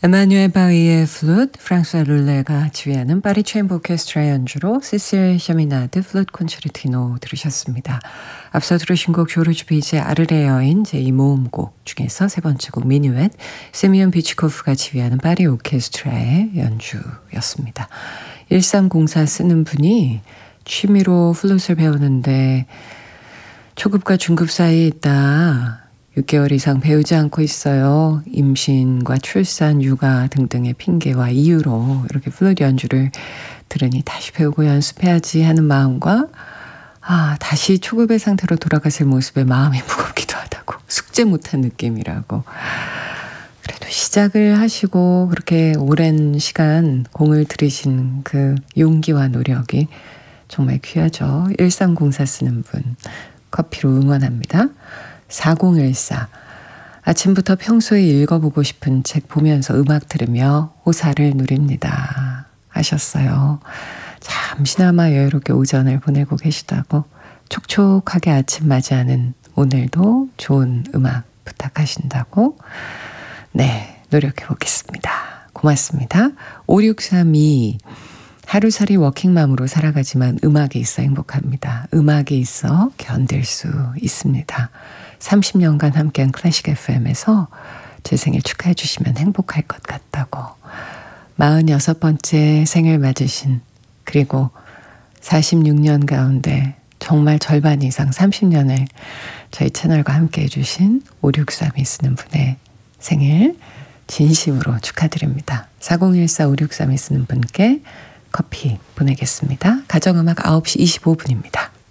에마뉴엘 바위의 플루트, 프랑스와 룰레가 지휘하는 파리 체인버 오케스트라 연주로 시실 샤미나드 플루트 콘체르티노 들으셨습니다. 앞서 들으신 곡 조르주 비지의 아르레 여인 제2모음곡 중에서 세 번째 곡 미뉴엣, 세미온 비치코프가 지휘하는 파리 오케스트라의 연주였습니다. 1304 쓰는 분이 취미로 플루트를 배우는데 초급과 중급 사이에 있다. 6개월 이상 배우지 않고 있어요. 임신과 출산, 육아 등등의 핑계와 이유로 이렇게 플루트 연주를 들으니 다시 배우고 연습해야지 하는 마음과 다시 초급의 상태로 돌아갔을 모습에 마음이 무겁기도 하다고 숙제 못한 느낌이라고. 그래도 시작을 하시고 그렇게 오랜 시간 공을 들이신 그 용기와 노력이 정말 귀하죠. 1304 쓰는 분 커피로 응원합니다. 4014 아침부터 평소에 읽어보고 싶은 책 보면서 음악 들으며 호사를 누립니다 하셨어요. 잠시나마 여유롭게 오전을 보내고 계시다고 촉촉하게 아침 맞이하는 오늘도 좋은 음악 부탁하신다고 네 노력해 보겠습니다. 고맙습니다. 5632 하루살이 워킹맘으로 살아가지만 음악이 있어 행복합니다. 음악이 있어 견딜 수 있습니다. 30년간 함께한 클래식 FM에서 제 생일 축하해 주시면 행복할 것 같다고. 46번째 생일 맞으신 그리고 46년 가운데 정말 절반 이상 30년을 저희 채널과 함께해 주신 5632 쓰는 분의 생일 진심으로 축하드립니다. 4014 5632 쓰는 분께 커피 보내겠습니다. 가정음악 9시 25분입니다.